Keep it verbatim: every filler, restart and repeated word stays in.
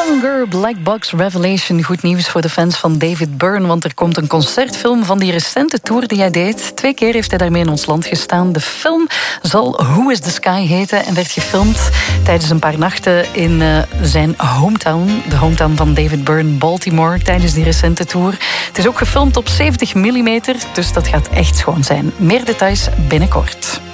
Stronger, Black Box Revelation. Goed nieuws voor de fans van David Byrne, want er komt een concertfilm van die recente tour die hij deed. Twee keer heeft hij daarmee in ons land gestaan. De film zal Who is the Sky heten en werd gefilmd tijdens een paar nachten in uh, zijn hometown. De hometown van David Byrne, Baltimore, tijdens die recente tour. Het is ook gefilmd op zeventig millimeter, dus dat gaat echt schoon zijn. Meer details binnenkort.